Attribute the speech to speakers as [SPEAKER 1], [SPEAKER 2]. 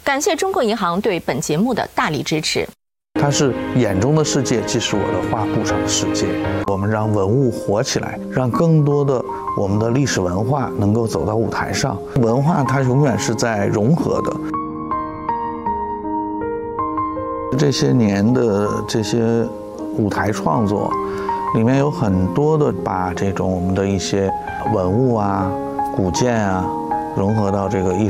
[SPEAKER 1] 感谢中国银行对本节目的大力支持。
[SPEAKER 2] 它是眼中的世界，即是我的画布上的世界。我们让文物活起来，让更多的我们的历史文化能够走到舞台上。文化它永远是在融合的。这些年的这些舞台创作，里面有很多的把这种我们的一些文物啊、古建啊融合到这个艺术